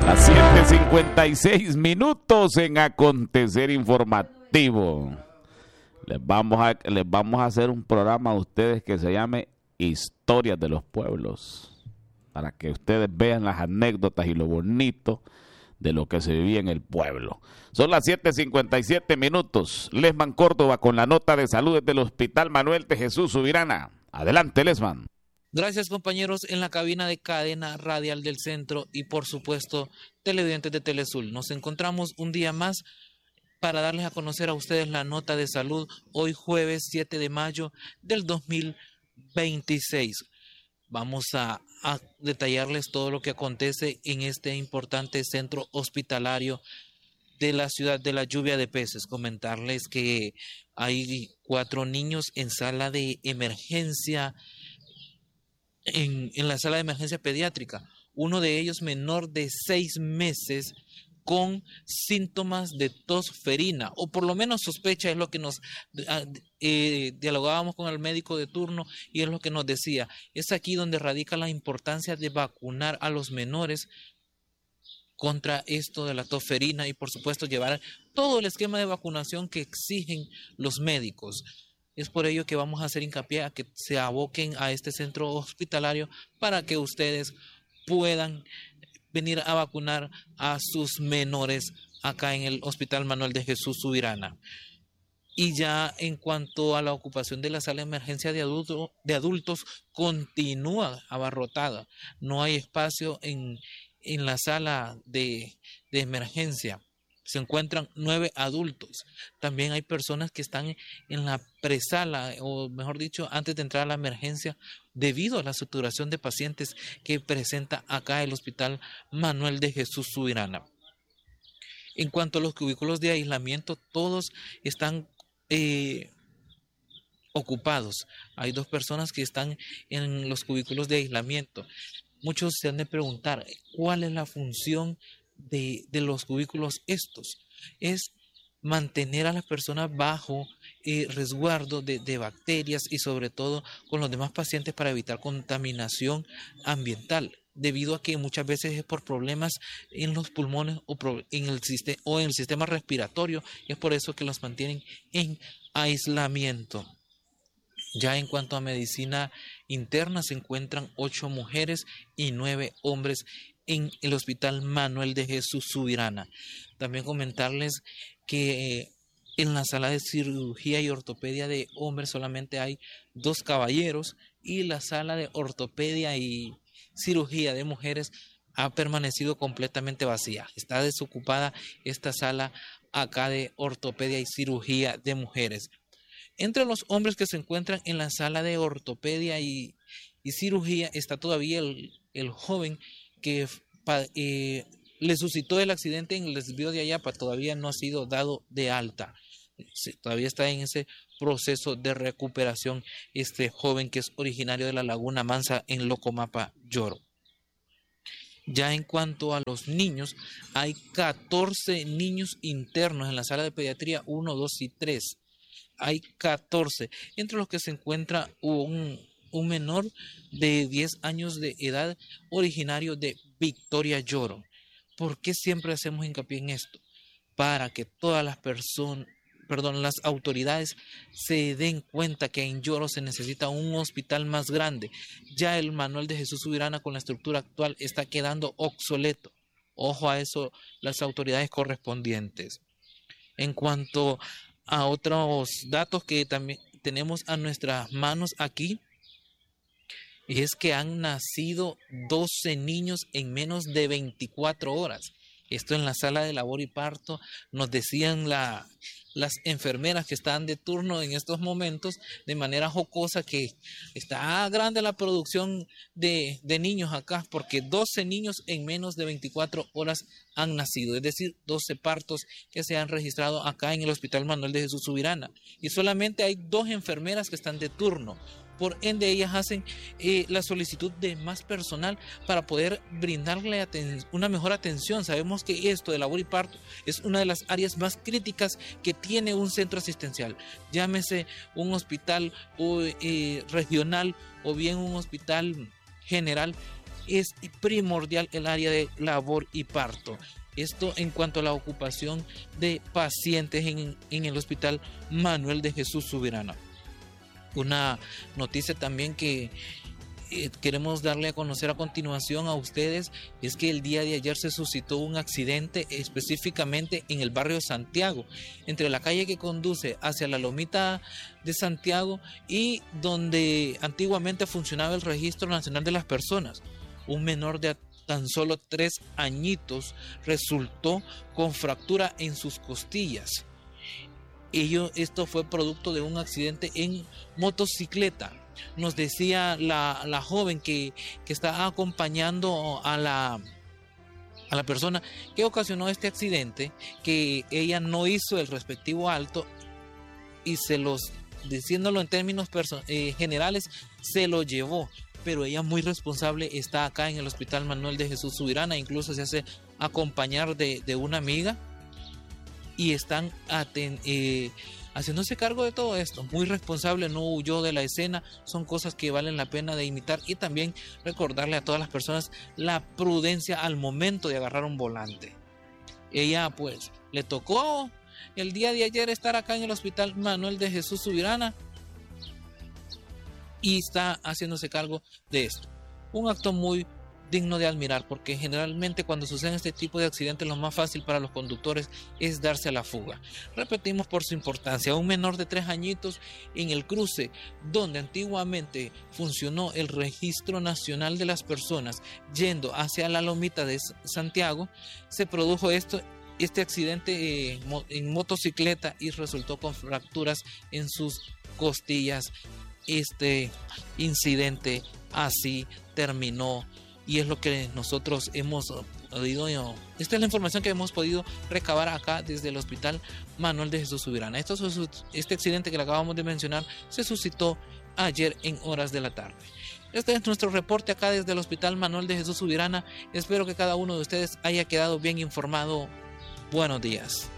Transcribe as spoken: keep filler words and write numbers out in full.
Las siete cincuenta y seis minutos en Acontecer Informativo. Les vamos a, les vamos a hacer un programa a ustedes que se llame Historias de los Pueblos, para que ustedes vean las anécdotas y lo bonito de lo que se vivía en el pueblo. Son las siete cincuenta y siete minutos. Lesman Córdoba con la nota de salud desde el Hospital Manuel de Jesús Subirana. Adelante, Lesman. Gracias, compañeros, en la cabina de Cadena Radial del Centro y, por supuesto, televidentes de Telesul. Nos encontramos un día más para darles a conocer a ustedes la nota de salud hoy jueves siete de mayo del dos mil veintiséis. Vamos a, a detallarles todo lo que acontece en este importante centro hospitalario de la ciudad de la Lluvia de Peces. Comentarles que hay cuatro niños en sala de emergencia En, en la sala de emergencia pediátrica, uno de ellos menor de seis meses con síntomas de tos ferina, o por lo menos sospecha, es lo que nos eh, dialogábamos con el médico de turno y es lo que nos decía. Es aquí donde radica la importancia de vacunar a los menores contra esto de la tos ferina y por supuesto llevar todo el esquema de vacunación que exigen los médicos. Es por ello que vamos a hacer hincapié a que se aboquen a este centro hospitalario para que ustedes puedan venir a vacunar a sus menores acá en el Hospital Manuel de Jesús Subirana. Y ya en cuanto a la ocupación de la sala de emergencia de, adulto, de adultos, continúa abarrotada. No hay espacio en, en la sala de, de emergencia. Se encuentran nueve adultos. También hay personas que están en la presala, o mejor dicho, antes de entrar a la emergencia, debido a la saturación de pacientes que presenta acá el Hospital Manuel de Jesús Subirana. En cuanto a los cubículos de aislamiento, todos están eh, ocupados. Hay dos personas que están en los cubículos de aislamiento. Muchos se han de preguntar, ¿cuál es la función De, de los cubículos estos? Es mantener a las personas bajo eh, resguardo de, de bacterias y sobre todo con los demás pacientes para evitar contaminación ambiental, debido a que muchas veces es por problemas en los pulmones o, pro, en el sistema, o en el sistema respiratorio, y es por eso que los mantienen en aislamiento. Ya en cuanto a medicina interna, se encuentran ocho mujeres y nueve hombres en el Hospital Manuel de Jesús Subirana. También comentarles que en la sala de cirugía y ortopedia de hombres solamente hay dos caballeros y la sala de ortopedia y cirugía de mujeres ha permanecido completamente vacía. Está desocupada esta sala acá de ortopedia y cirugía de mujeres. Entre los hombres que se encuentran en la sala de ortopedia y, y cirugía está todavía el, el joven que eh, le suscitó el accidente en el desvío de Ayapa, todavía no ha sido dado de alta. Sí, todavía está en ese proceso de recuperación este joven que es originario de la Laguna Mansa en Locomapa, Lloro. Ya en cuanto a los niños, hay catorce niños internos en la sala de pediatría uno, dos y tres. Hay catorce, entre los que se encuentra un, un menor de diez años de edad originario de Victoria, Lloro. ¿Por qué siempre hacemos hincapié en esto? Para que todas las personas, perdón, las autoridades se den cuenta que en Lloro se necesita un hospital más grande. Ya el Manuel de Jesús Subirana con la estructura actual está quedando obsoleto. Ojo a eso las autoridades correspondientes. En cuanto a otros datos que también tenemos a nuestras manos aquí, es que han nacido doce niños en menos de veinticuatro horas. Esto en la sala de labor y parto nos decían la, las enfermeras que están de turno en estos momentos de manera jocosa que está grande la producción de, de niños acá, porque doce niños en menos de veinticuatro horas han nacido, es decir, doce partos que se han registrado acá en el Hospital Manuel de Jesús Subirana, y solamente hay dos enfermeras que están de turno. Por ende, ellas hacen eh, la solicitud de más personal para poder brindarle aten- una mejor atención. Sabemos que esto de labor y parto es una de las áreas más críticas que tiene un centro asistencial. Llámese un hospital o, eh, regional o bien un hospital general. es primordial el área de labor y parto. Esto en cuanto a la ocupación de pacientes en, en el Hospital Manuel de Jesús Subirana. Una noticia también que eh, queremos darle a conocer a continuación a ustedes es que el día de ayer se suscitó un accidente específicamente en el barrio Santiago, entre la calle que conduce hacia la Lomita de Santiago y donde antiguamente funcionaba el Registro Nacional de las Personas. Un menor de tan solo tres añitos resultó con fractura en sus costillas. Ello, esto fue producto de un accidente en motocicleta. Nos decía la, la joven que, que está acompañando a la, a la persona que ocasionó este accidente, que ella no hizo el respectivo alto y se los, diciéndolo en términos eh, generales, se lo llevó. Pero ella, muy responsable, está acá en el Hospital Manuel de Jesús Subirana, incluso se hace acompañar de, de una amiga y están aten, eh, haciéndose cargo de todo esto. Muy responsable, no huyó de la escena. Son cosas que valen la pena de imitar y también recordarle a todas las personas la prudencia al momento de agarrar un volante. Ella pues le tocó el día de ayer estar acá en el Hospital Manuel de Jesús Subirana y está haciéndose cargo de esto. Un acto muy digno de admirar, porque generalmente cuando suceden este tipo de accidentes lo más fácil para los conductores es darse a la fuga. Repetimos por su importancia, un menor de tres añitos en el cruce donde antiguamente funcionó el Registro Nacional de las Personas yendo hacia la Lomita de Santiago, se produjo esto este accidente eh, en motocicleta y resultó con fracturas en sus costillas. Este incidente así terminó y es lo que nosotros hemos podido, esta es la información que hemos podido recabar acá desde el Hospital Manuel de Jesús Subirana. Esto, este accidente que le acabamos de mencionar se suscitó ayer en horas de la tarde. Este es nuestro reporte acá desde el Hospital Manuel de Jesús Subirana. Espero que cada uno de ustedes haya quedado bien informado. Buenos días.